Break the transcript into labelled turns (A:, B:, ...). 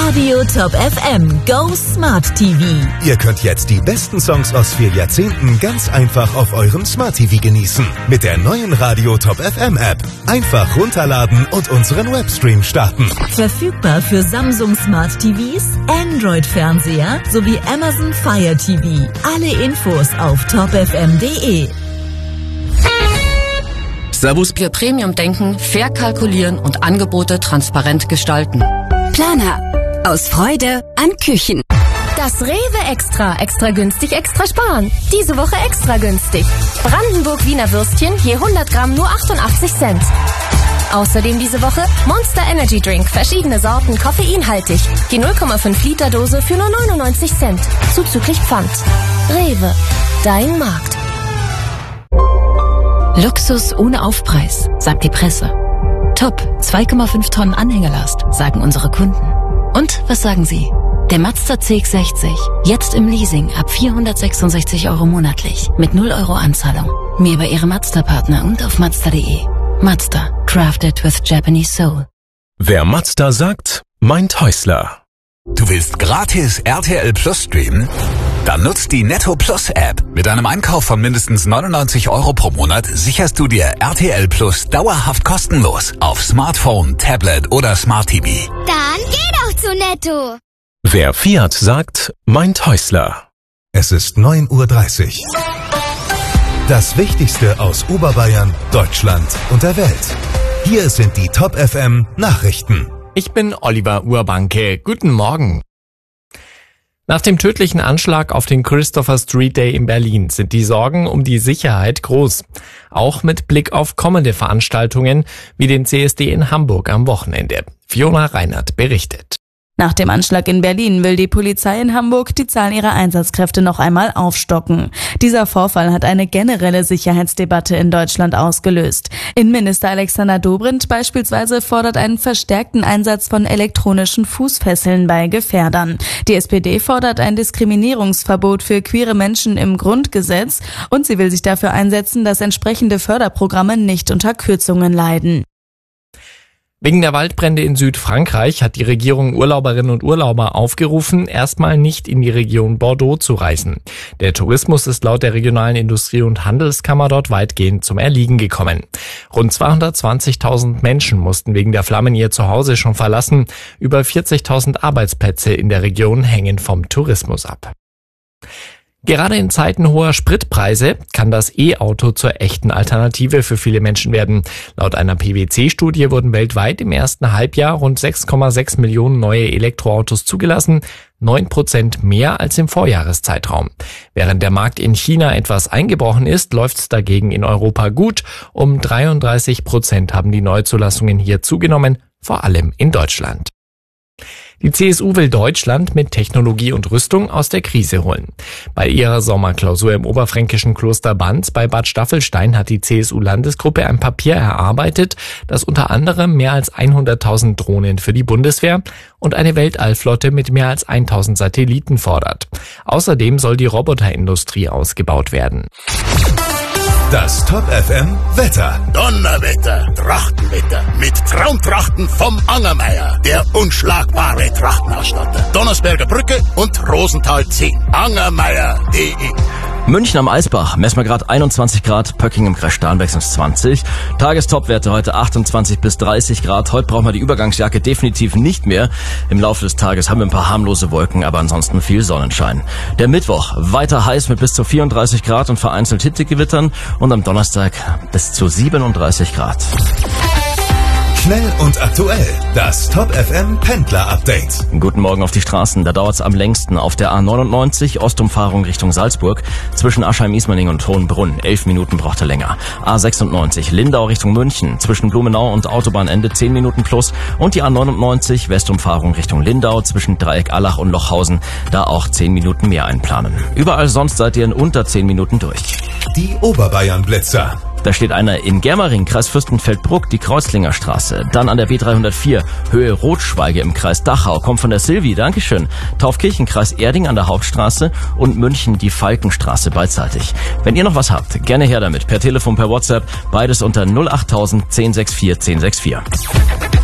A: Radio Top FM Go Smart TV.
B: Ihr könnt jetzt die besten Songs aus 4 Jahrzehnten ganz einfach auf eurem Smart TV genießen. Mit der neuen Radio Top FM App. Einfach runterladen und unseren Webstream starten.
A: Verfügbar für Samsung Smart TVs, Android-Fernseher sowie Amazon Fire TV. Alle Infos auf topfm.de.
C: Servus. Wir Premium denken, fair kalkulieren und Angebote transparent gestalten.
D: Planer. Aus Freude an Küchen.
E: Das Rewe Extra günstig, extra sparen. Diese Woche extra günstig. Brandenburg Wiener Würstchen, je 100 Gramm nur 88 Cent. Außerdem diese Woche Monster Energy Drink, verschiedene Sorten, koffeinhaltig. Die 0,5 Liter Dose für nur 99 Cent. Zuzüglich Pfand. Rewe, dein Markt.
F: Luxus ohne Aufpreis, sagt die Presse. Top, 2,5 Tonnen Anhängerlast, sagen unsere Kunden. Und was sagen Sie? Der Mazda CX-60, jetzt im Leasing ab 466 € monatlich, mit 0 € Anzahlung. Mehr bei Ihrem Mazda-Partner und auf Mazda.de. Mazda, crafted with Japanese soul.
G: Wer Mazda sagt, meint Häusler.
H: Du willst gratis RTL Plus streamen? Dann nutzt die Netto Plus App. Mit einem Einkauf von mindestens 99 € pro Monat sicherst du dir RTL Plus dauerhaft kostenlos auf Smartphone, Tablet oder Smart TV.
I: Dann geh doch zu Netto.
G: Wer Fiat sagt, meint Häusler.
B: Es ist 9:30 Uhr. Das Wichtigste aus Oberbayern, Deutschland und der Welt. Hier sind die Top FM Nachrichten.
J: Ich bin Oliver Urbanke. Guten Morgen. Nach dem tödlichen Anschlag auf den Christopher Street Day in Berlin sind die Sorgen um die Sicherheit groß. Auch mit Blick auf kommende Veranstaltungen wie den CSD in Hamburg am Wochenende. Fiona Reinert berichtet.
K: Nach dem Anschlag in Berlin will die Polizei in Hamburg die Zahl ihrer Einsatzkräfte noch einmal aufstocken. Dieser Vorfall hat eine generelle Sicherheitsdebatte in Deutschland ausgelöst. Innenminister Alexander Dobrindt beispielsweise fordert einen verstärkten Einsatz von elektronischen Fußfesseln bei Gefährdern. Die SPD fordert ein Diskriminierungsverbot für queere Menschen im Grundgesetz und sie will sich dafür einsetzen, dass entsprechende Förderprogramme nicht unter Kürzungen leiden.
J: Wegen der Waldbrände in Südfrankreich hat die Regierung Urlauberinnen und Urlauber aufgerufen, erstmal nicht in die Region Bordeaux zu reisen. Der Tourismus ist laut der regionalen Industrie- und Handelskammer dort weitgehend zum Erliegen gekommen. Rund 220.000 Menschen mussten wegen der Flammen ihr Zuhause schon verlassen. Über 40.000 Arbeitsplätze in der Region hängen vom Tourismus ab. Gerade in Zeiten hoher Spritpreise kann das E-Auto zur echten Alternative für viele Menschen werden. Laut einer PwC-Studie wurden weltweit im ersten Halbjahr rund 6,6 Millionen neue Elektroautos zugelassen, 9% mehr als im Vorjahreszeitraum. Während der Markt in China etwas eingebrochen ist, läuft's dagegen in Europa gut. Um 33% haben die Neuzulassungen hier zugenommen, vor allem in Deutschland. Die CSU will Deutschland mit Technologie und Rüstung aus der Krise holen. Bei ihrer Sommerklausur im oberfränkischen Kloster Banz bei Bad Staffelstein hat die CSU-Landesgruppe ein Papier erarbeitet, das unter anderem mehr als 100.000 Drohnen für die Bundeswehr und eine Weltallflotte mit mehr als 1.000 Satelliten fordert. Außerdem soll die Roboterindustrie ausgebaut werden.
B: Das Top FM Wetter.
L: Donnerwetter, Trachtenwetter mit Traumtrachten vom Angermeier, der unschlagbare Trachtenausstatter. Donnersberger Brücke und Rosenthal 10. Angermeier.de.
M: München am Eisbach messen wir gerade 21 Grad, Pöcking im Kreis Starnberg sind 20. Tagestopwerte heute 28 bis 30 Grad. Heute brauchen wir die Übergangsjacke definitiv nicht mehr. Im Laufe des Tages haben wir ein paar harmlose Wolken, aber ansonsten viel Sonnenschein. Der Mittwoch weiter heiß mit bis zu 34 Grad und vereinzelt Hittegewittern und am Donnerstag bis zu 37 Grad.
B: Schnell und aktuell. Das Top FM Pendler Update.
M: Guten Morgen auf die Straßen. Da dauert's am längsten auf der A99 Ostumfahrung Richtung Salzburg zwischen Aschheim-Ismaning und Hohenbrunn. 11 Minuten brauchte länger. A96 Lindau Richtung München zwischen Blumenau und Autobahnende 10 Minuten plus und die A99 Westumfahrung Richtung Lindau zwischen Dreieck Allach und Lochhausen. Da auch 10 Minuten mehr einplanen. Überall sonst seid ihr in unter 10 Minuten durch.
B: Die Oberbayern-Blitzer.
M: Da steht einer in Germering, Kreis Fürstenfeldbruck, die Kreuzlinger Straße. Dann an der B304, Höhe Rotschweige im Kreis Dachau. Kommt von der Silvi, Dankeschön. Taufkirchen, Kreis Erding an der Hauptstraße und München, die Falkenstraße beidseitig. Wenn ihr noch was habt, gerne her damit. Per Telefon, per WhatsApp, beides unter 08000 1064 1064.